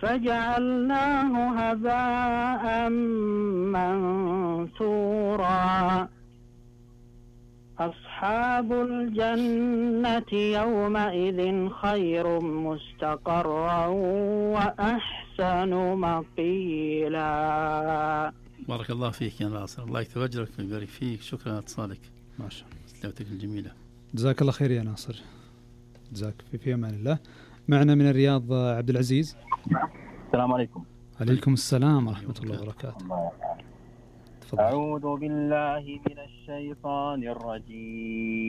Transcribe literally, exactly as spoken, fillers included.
فجعلناه هباء منثورا. أصحاب الجنة يومئذ خير مستقرا وأحسن مقيلا. بارك الله فيك يا ناصر، الله يكتب أجرك ويبارك فيك. شكرا على اتصالك، ما شاء الله تلاوتك الجميلة. جزاك الله خير يا ناصر، جزاك في في أمان الله. معنا من الرياض عبد العزيز. السلام عليكم. عليكم السلام ورحمة الله وبركاته. أعوذ بالله من الشيطان الرجيم.